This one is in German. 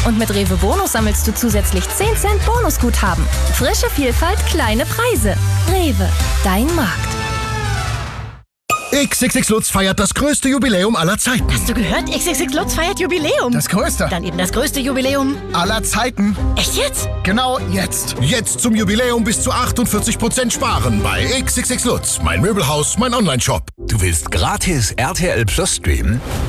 Und mit Rewe Bonus sammelst du zusätzlich 10 Cent Bonusguthaben. Frische Vielfalt, kleine Preise. Rewe, dein Markt. XXX Lutz feiert das größte Jubiläum aller Zeiten. Hast du gehört? XXX Lutz feiert Jubiläum. Das größte. Dann eben das größte Jubiläum aller Zeiten. Echt jetzt? Genau jetzt. Jetzt zum Jubiläum bis zu 48% sparen bei XXX Lutz. Mein Möbelhaus, mein Onlineshop. Du willst gratis RTL Plus streamen?